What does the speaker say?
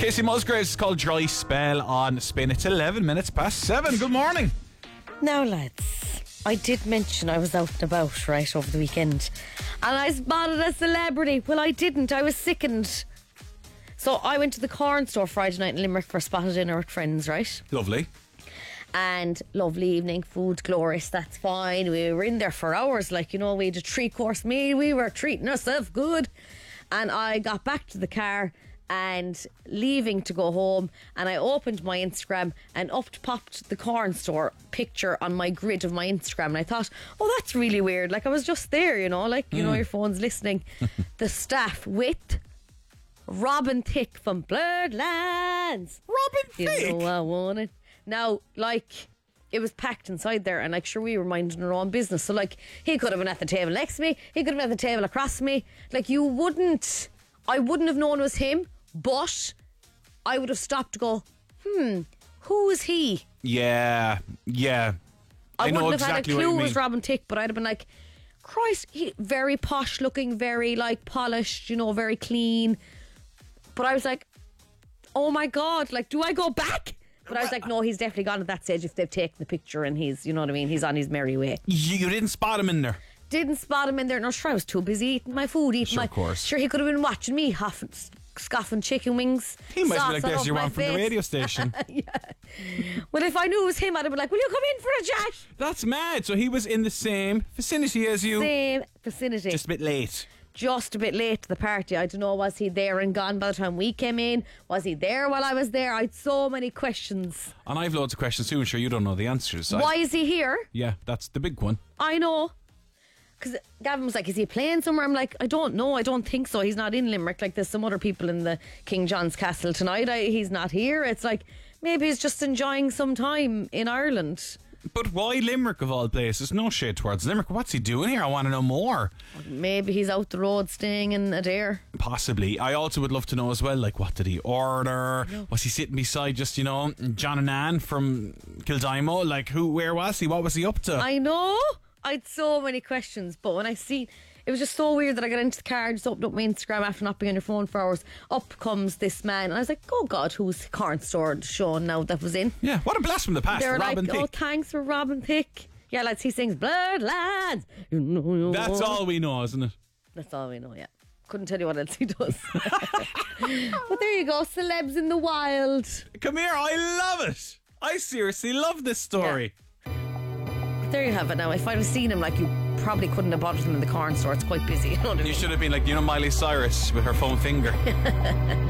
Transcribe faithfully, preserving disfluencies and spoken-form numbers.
Casey Musgraves is called Dry Spell on Spin. It's eleven minutes past seven. Good morning. Now, lads, I did mention I was out and about, right, over the weekend. And I spotted a celebrity. Well, I didn't. I was sickened. So I went to the corn store Friday night in Limerick for a spotted dinner with friends, right? Lovely. And lovely evening, food, glorious, that's fine. We were in there for hours, like, you know, we had a three-course meal. We were treating ourselves good. And I got back to the car and leaving to go home, and I opened my Instagram and up popped the corn store picture on my grid of my Instagram, and I thought, oh, that's really weird. Like, I was just there, you know, like, you mm. know, your phone's listening. The staff with Robin Thicke from Blurred Lands. Robin Thicke? You know I want it. Now, like, it was packed inside there, and like, sure, we were minding our own business. So, like, he could have been at the table next to me, he could have been at the table across me. Like, you wouldn't, I wouldn't have known it was him, but I would have stopped to go, hmm, who is he? Yeah, yeah. I, I know wouldn't exactly have had a what you clue it mean. was Robin Thicke, but I'd have been like, Christ, he, very posh looking, very like polished, you know, very clean. But I was like, oh my God, like, do I go back? But I was like, no, he's definitely gone at that stage if they've taken the picture and he's, you know what I mean, he's on his merry way. You, you didn't spot him in there? Didn't spot him in there. No, sure, I was too busy eating my food, eating Sure, my... of course. Sure, he could have been watching me huffing, scoffing chicken wings. He might sauce be like, all there's over your my one from the face. radio station. Yeah. Well, if I knew it was him, I'd have been like, will you come in for a chat? That's mad. So he was in the same vicinity as you. Same vicinity. Just a bit late. Just a bit late to the party. I don't know, was he there and gone by the time we came in? Was he there while I was there? I had so many questions. And I've loads of questions too, and sure you don't know the answers. I- Why is he here? Yeah, that's the big one. I know. Because Gavin was like, is he playing somewhere? I'm like, I don't know. I don't think so. He's not in Limerick. Like, there's some other people in the King John's Castle tonight. I, he's not here. It's like, maybe he's just enjoying some time in Ireland. But why Limerick of all places? No shade towards Limerick. What's he doing here? I want to know more. Maybe he's out the road staying in Adair. Possibly. I also would love to know as well, like, what did he order? Was he sitting beside just, you know, John and Anne from Kildimo? Like, who? Where was he? What was he up to? I know. I had so many questions, but when I see, it was just so weird that I got into the car, just opened up my Instagram after not being on your phone for hours. Up comes this man, and I was like, oh God, who's corn store Sean now that was in? Yeah, what a blast from the past. They're Robin like, Thicke. oh, thanks for Robin Thicke. Yeah, lads, he sings Blurred Lands. That's all we know, isn't it? That's all we know, yeah. Couldn't tell you what else he does. But there you go, celebs in the wild. Come here, I love it. I seriously love this story. Yeah. There you have it now. If I'd have seen him, like, you probably couldn't have bothered him in the corn store. It's quite busy. You know what I mean? You should have been like, you know, Miley Cyrus with her foam finger.